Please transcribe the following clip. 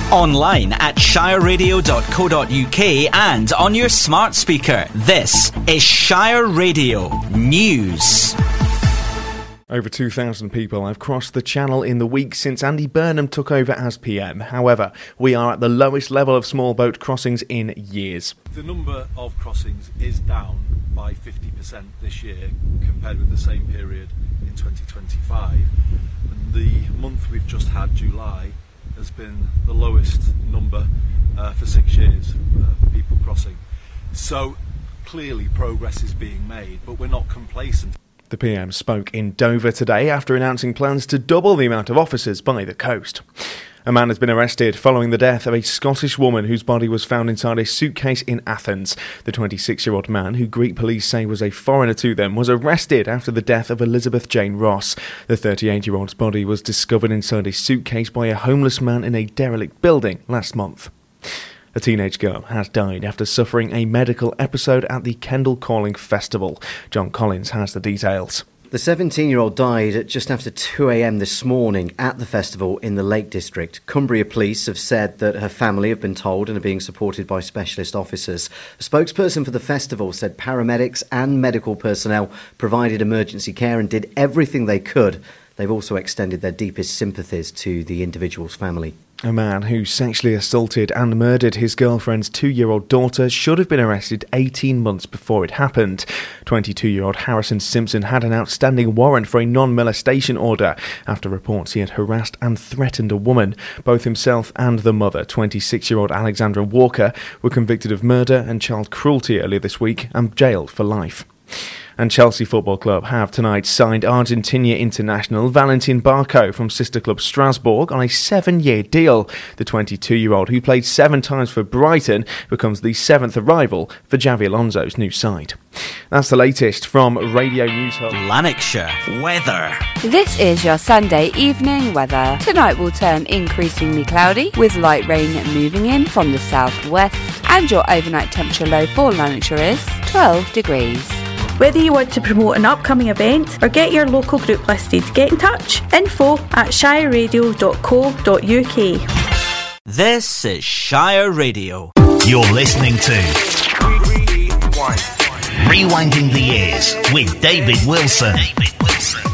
Online at shireradio.co.uk and on your smart speaker. This is Shire Radio News. Over 2,000 people have crossed the Channel in the week since Andy Burnham took over as PM. However, we are at the lowest level of small boat crossings in years. The number of crossings is down by 50% this year compared with the same period in 2025. And the month we've just had, July, has been the lowest number for 6 years for people crossing. So clearly progress is being made, but we're not complacent. The PM spoke in Dover today after announcing plans to double the amount of officers by the coast. A man has been arrested following the death of a Scottish woman whose body was found inside a suitcase in Athens. The 26-year-old man, who Greek police say was a foreigner to them, was arrested after the death of Elizabeth Jane Ross. The 38-year-old's body was discovered inside a suitcase by a homeless man in a derelict building last month. A teenage girl has died after suffering a medical episode at the Kendal Calling Festival. John Collins has the details. The 17-year-old died at just after 2 a.m. this morning at the festival in the Lake District. Cumbria Police have said that her family have been told and are being supported by specialist officers. A spokesperson for the festival said paramedics and medical personnel provided emergency care and did everything they could. They've also extended their deepest sympathies to the individual's family. A man who sexually assaulted and murdered his girlfriend's 2-year-old daughter should have been arrested 18 months before it happened. 22-year-old Harrison Simpson had an outstanding warrant for a non-molestation order after reports he had harassed and threatened a woman. Both himself and the mother, 26-year-old Alexandra Walker, were convicted of murder and child cruelty earlier this week and jailed for life. And Chelsea Football Club have tonight signed Argentina international Valentin Barco from sister club Strasbourg on a 7-year deal. The 22-year-old, who played 7 times for Brighton, becomes the 7th arrival for Xavi Alonso's new side. That's the latest from Radio News Hub. Lanarkshire weather. This is your Sunday evening weather. Tonight will turn increasingly cloudy with light rain moving in from the southwest, and your overnight temperature low for Lanarkshire is 12 degrees. Whether you want to promote an upcoming event or get your local group listed, get in touch. info@shireradio.co.uk. This is Shire Radio. You're listening to Rewinding the Years with David Wilson.